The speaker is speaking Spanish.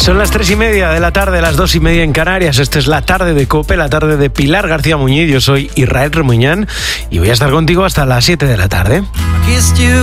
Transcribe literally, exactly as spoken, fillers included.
Son las tres y media de la tarde, las dos y media en Canarias. Esta es la tarde de COPE, la tarde de Pilar García Muñiz. Yo soy Israel Remuñán y voy a estar contigo hasta las siete de la tarde. I kissed you